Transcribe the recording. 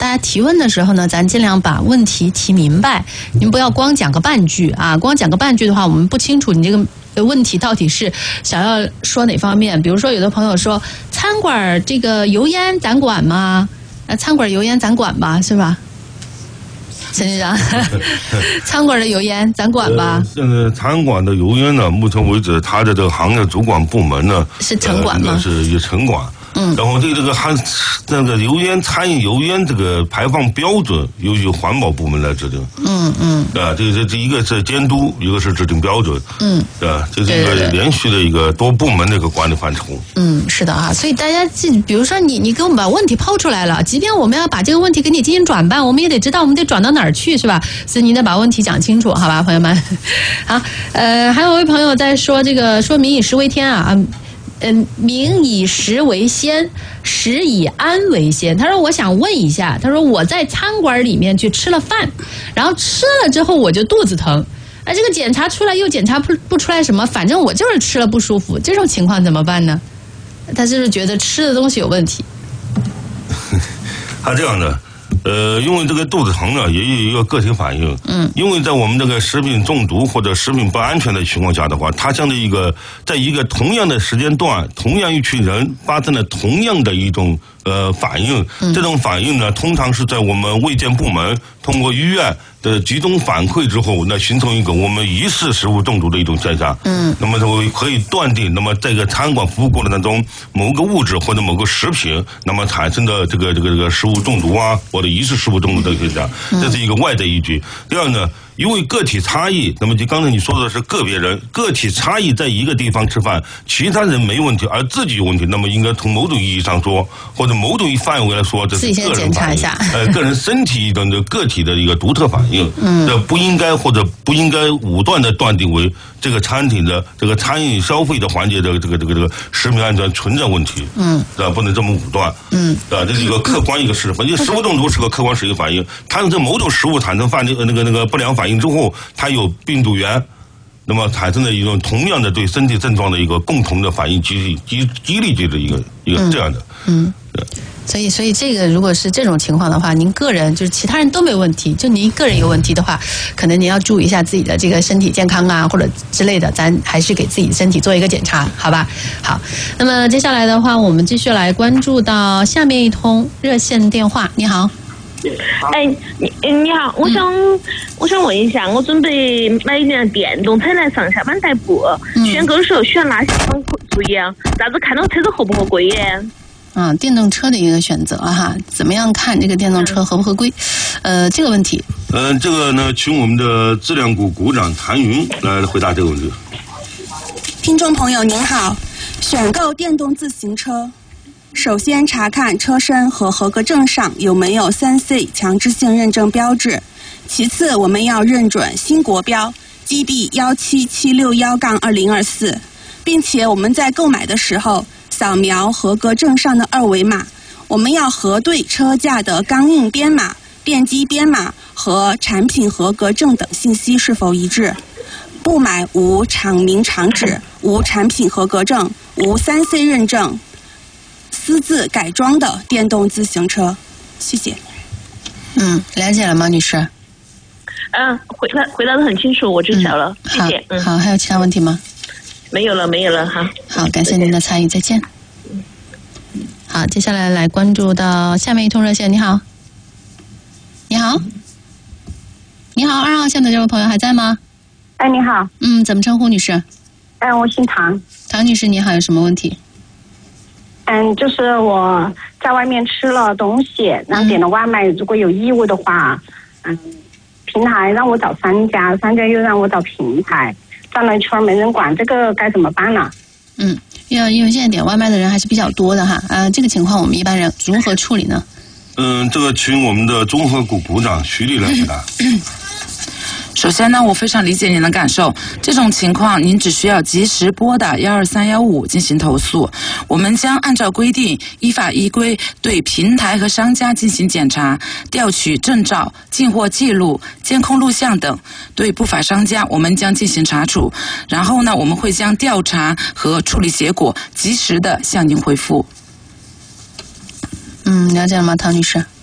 家提问的时候呢，咱尽量把问题提明白，您不要光讲个半句啊，光讲个半句的话，我们不清楚你这个问题到底是想要说哪方面。比如说，有的朋友说，餐馆这个油烟咱管吗？餐馆油烟咱管吧，是吧？陈局长，餐馆的油烟咱管吧？ 现在餐馆的油烟呢，目前为止，它的这个行业主管部门呢是城管吗？ 是一个城管。然后对这个油烟餐饮油烟这个排放标准由环保部门来制定。这一个是监督，一个是制定标准。这是一个连续的一个多部门的一个管理范畴。 是的啊，所以大家比如说你给我们把问题抛出来了，即便我们要把这个问题给你进行转办，我们也得知道我们得转到哪儿去，是吧？所以您得把问题讲清楚，好吧，朋友们。好，还有一位朋友在说这个说民以食为天啊。民以食为先，食以安为先。他说我想问一下，他说我在餐馆里面去吃了饭，然后吃了之后我就肚子疼，这个检查出来又检查不出来什么，反正我就是吃了不舒服，这种情况怎么办呢？他是不是觉得吃的东西有问题？ 他这样的。因为这个肚子疼呢，也有一个个体反应。因为在我们这个食品中毒或者食品不安全的情况下的话，它相对在一个同样的时间段，同样一群人发生了同样的一种反应。这种反应呢，通常是在我们卫健部门通过医院的集中反馈之后，那形成一个我们疑似食物中毒的一种现象。那么就可以断定，那么这个餐馆服务过程当中，某个物质或者某个食品，那么产生的这个食物中毒啊，或者疑似食物中毒的现象，这是一个外在依据。第二呢，因为个体差异，那么就刚才你说的是个别人个体差异，在一个地方吃饭，其他人没问题，而自己有问题，那么应该从某种意义上说，或者某种范围来说，这是个人反应，个人身体的个体的一个独特反应。这不应该武断的断定为这个餐厅的这个餐饮消费的环节的这个食品安全存在问题。不能这么武断。这是一个客观一个事实。因为食物中毒是个客观实际反应，它是某种食物产生那个不良反应之后，它有病毒源，那么产生的一种同样的对身体症状的一个共同的反应激励机制一个这样的。 所以这个如果是这种情况的话，您个人就是其他人都没问题，就您个人有问题的话，可能您要注意一下自己的这个身体健康啊，或者之类的，咱还是给自己身体做一个检查，好吧？好，那么接下来的话，我们继续来关注到下面一通热线电话。你好。 你好，我想问一下，我准备买一辆电动车来上下班代步，选购的时候选哪些方面注意啊？啥子看到车子合不合规耶？ 电动车的一个选择哈，怎么样看这个电动车合不合规？这个问题， 这个呢，请我们的质量股股长谭云来回答这个问题。 听众朋友您好，选购电动自行车，首先查看车身和合格证上有没有3C 强制性认证标志，其次我们要认准新国标 GB17761-2024，并且我们在购买的时候扫描合格证上的2维码，我们要核对车架的钢印编码、电机编码和产品合格证等信息是否一致。不买无厂名厂址、无产品合格证、无3C 认证、私自改装的电动自行车。谢谢。 了解了吗，女士？ 回答得很清楚，我知晓了，谢谢。 好，还有其他问题吗？ 没有了， 好，感谢您的参与，再见。好，接下来关注到下面一通热线。你好，2号线的这位朋友还在吗？ 你好。 怎么称呼，女士？ 我姓唐。 唐女士，你好，有什么问题？ 就是我在外面吃了东西，然后点了外卖，如果有异味的话，平台让我找商家又让我找平台，转了一圈没人管，这个该怎么办呢？ 因为现在点外卖的人还是比较多的哈，这个情况我们一般人如何处理呢？ 这个请我们的综合股股长徐丽来回答。 首先呢，我非常理解您的感受，这种情况您只需要及时拨打12315进行投诉，我们将按照规定依法依规对平台和商家进行检查，调取证照、进货记录、监控录像等，对不法商家我们将进行查处，然后呢，我们会将调查和处理结果及时的向您回复。 了解了吗，唐女士？